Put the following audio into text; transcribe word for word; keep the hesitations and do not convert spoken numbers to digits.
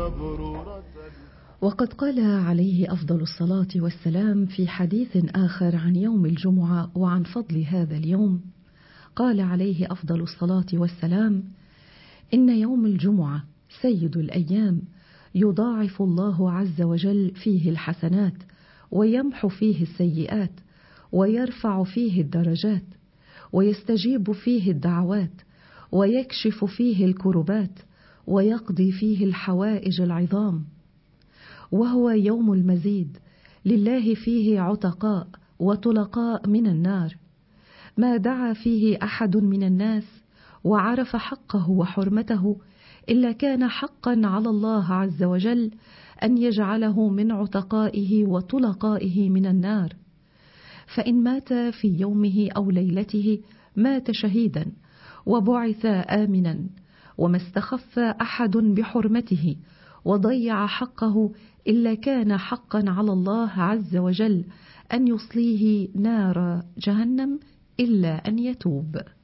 مبرورة. وقد قال عليه أفضل الصلاة والسلام في حديث آخر عن يوم الجمعة وعن فضل هذا اليوم، قال عليه أفضل الصلاة والسلام: إن يوم الجمعة سيد الأيام، يضاعف الله عز وجل فيه الحسنات، ويمحو فيه السيئات، ويرفع فيه الدرجات، ويستجيب فيه الدعوات، ويكشف فيه الكربات، ويقضي فيه الحوائج العظام. وهو يوم المزيد، لله فيه عتقاء وطلقاء من النار، ما دعا فيه أحد من الناس وعرف حقه وحرمته إلا كان حقا على الله عز وجل أن يجعله من عتقائه وطلقائه من النار. فإن مات في يومه أو ليلته مات شهيدا وبعث آمنا، وما استخف أحد بحرمته وضيع حقه إلا كان حقا على الله عز وجل أن يصليه نار جهنم إلا أن يتوب.